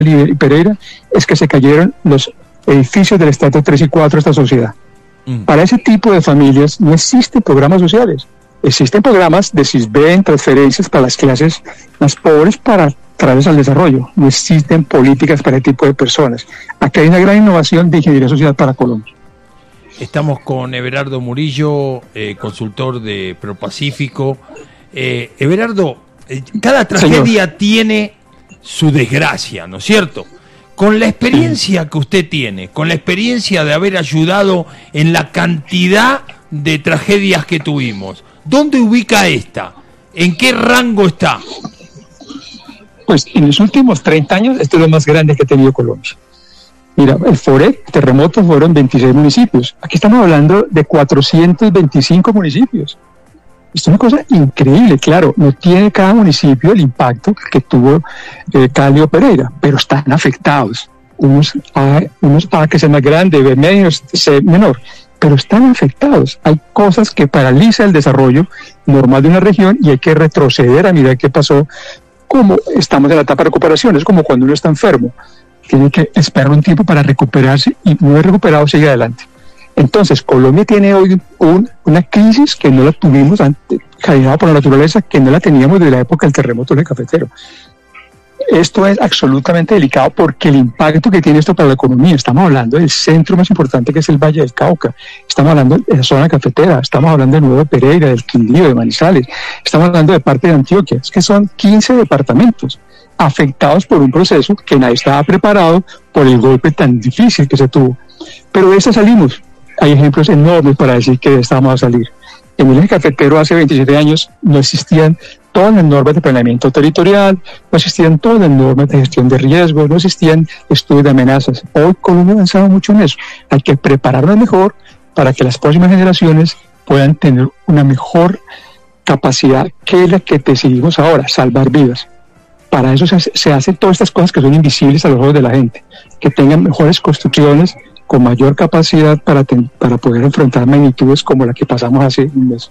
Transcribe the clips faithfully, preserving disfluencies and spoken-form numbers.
y Pereira, es que se cayeron los edificios del estrato tres y cuatro de esta sociedad. Mm. Para ese tipo de familias no existen programas sociales. Existen programas de SISBEN, transferencias para las clases más pobres para traerles al desarrollo. No existen políticas para ese tipo de personas. Aquí hay una gran innovación de ingeniería social para Colombia. Estamos con Everardo Murillo, eh, consultor de ProPacífico. Eh, Everardo, eh, cada tragedia Señor. tiene su desgracia, ¿no es cierto? Con la experiencia que usted tiene, con la experiencia de haber ayudado en la cantidad de tragedias que tuvimos, ¿dónde ubica esta? ¿En qué rango está? Pues en los últimos treinta años esto es lo más grande que ha tenido Colombia. Mira, el FOREC, terremotos, fueron veintiséis municipios. Aquí estamos hablando de cuatrocientos veinticinco municipios. Esto es una cosa increíble, claro, no tiene cada municipio el impacto que tuvo eh, Cali o Pereira, pero están afectados. Unos A, unos A que sea más grande, B medio, C menor, pero están afectados. Hay cosas que paralizan el desarrollo normal de una región y hay que retroceder a mirar qué pasó, como estamos en la etapa de recuperación. Es como cuando uno está enfermo, tiene que esperar un tiempo para recuperarse y una vez recuperado sigue adelante. Entonces, Colombia tiene hoy un, una crisis que no la tuvimos antes, generada por la naturaleza, que no la teníamos desde la época del terremoto del Cafetero. Esto es absolutamente delicado porque el impacto que tiene esto para la economía, estamos hablando del centro más importante que es el Valle del Cauca, estamos hablando de la zona cafetera, estamos hablando de Nuevo Pereira, del Quindío, de Manizales, estamos hablando de parte de Antioquia, es que son quince departamentos afectados por un proceso que nadie estaba preparado por el golpe tan difícil que se tuvo. Pero de eso salimos. Hay ejemplos enormes para decir que estamos a salir. En el eje cafetero hace veintisiete años no existían todas las normas de planeamiento territorial, no existían todas las normas de gestión de riesgos, no existían estudios de amenazas. Hoy Colombia ha avanzado mucho en eso. Hay que prepararnos mejor para que las próximas generaciones puedan tener una mejor capacidad que la que decidimos ahora, salvar vidas. Para eso se, se hacen todas estas cosas que son invisibles a los ojos de la gente, que tengan mejores construcciones, con mayor capacidad para, ten, para poder enfrentar magnitudes como la que pasamos hace un mes.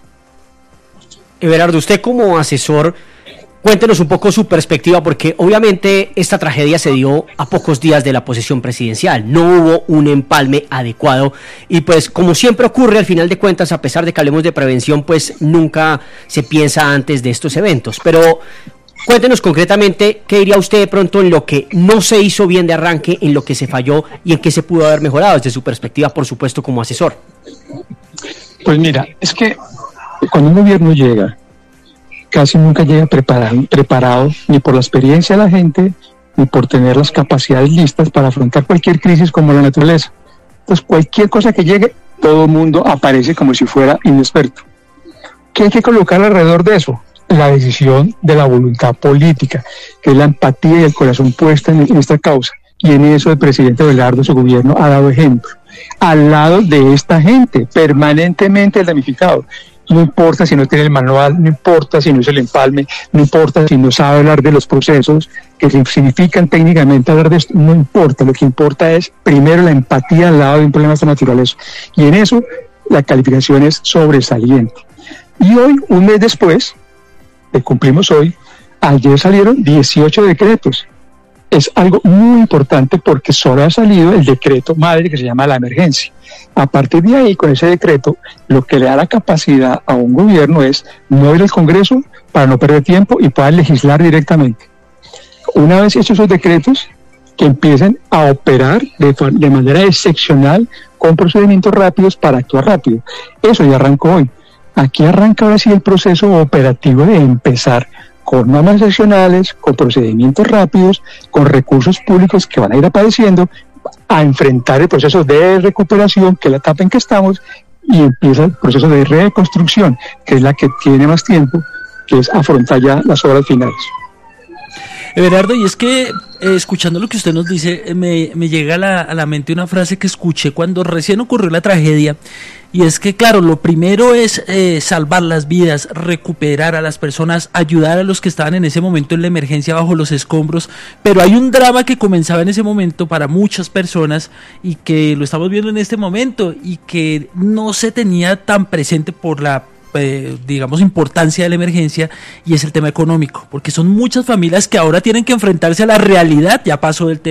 Everardo, usted como asesor, cuéntenos un poco su perspectiva, porque obviamente esta tragedia se dio a pocos días de la posesión presidencial, no hubo un empalme adecuado y pues como siempre ocurre, al final de cuentas, a pesar de que hablemos de prevención, pues nunca se piensa antes de estos eventos, pero cuéntenos concretamente qué diría usted de pronto en lo que no se hizo bien de arranque, en lo que se falló y en qué se pudo haber mejorado desde su perspectiva, por supuesto, como asesor. Pues mira, es que cuando un gobierno llega, casi nunca llega preparado, preparado ni por la experiencia de la gente, ni por tener las capacidades listas para afrontar cualquier crisis como la naturaleza. Entonces, cualquier cosa que llegue, todo el mundo aparece como si fuera inexperto. ¿Qué hay que colocar alrededor de eso? La decisión de la voluntad política, que es la empatía y el corazón puesta en, en esta causa. Y en eso el presidente Belardo, su gobierno, ha dado ejemplo. Al lado de esta gente, permanentemente damnificado. No importa si no tiene el manual, no importa si no es el empalme, no importa si no sabe hablar de los procesos que significan técnicamente hablar de esto, no importa. Lo que importa es, primero, la empatía al lado de un problema de esta naturaleza. Y en eso, la calificación es sobresaliente. Y hoy, un mes después, que cumplimos hoy, ayer salieron dieciocho decretos. Es algo muy importante porque solo ha salido el decreto madre que se llama la emergencia. A partir de ahí, con ese decreto, lo que le da la capacidad a un gobierno es no ir al Congreso para no perder tiempo y pueda legislar directamente. Una vez hechos esos decretos, que empiecen a operar de, de manera excepcional con procedimientos rápidos para actuar rápido. Eso ya arrancó hoy. Aquí arranca ahora sí el proceso operativo de empezar con normas excepcionales, con procedimientos rápidos, con recursos públicos que van a ir apareciendo, a enfrentar el proceso de recuperación, que es la etapa en que estamos, y empieza el proceso de reconstrucción, que es la que tiene más tiempo, que es afrontar ya las obras finales. Everardo, y es que eh, escuchando lo que usted nos dice, eh, me, me llega a la, a la mente una frase que escuché cuando recién ocurrió la tragedia, y es que claro, lo primero es eh, salvar las vidas, recuperar a las personas, ayudar a los que estaban en ese momento en la emergencia bajo los escombros, pero hay un drama que comenzaba en ese momento para muchas personas y que lo estamos viendo en este momento y que no se tenía tan presente por la eh, digamos, importancia de la emergencia, y es el tema económico, porque son muchas familias que ahora tienen que enfrentarse a la realidad, ya pasó del tema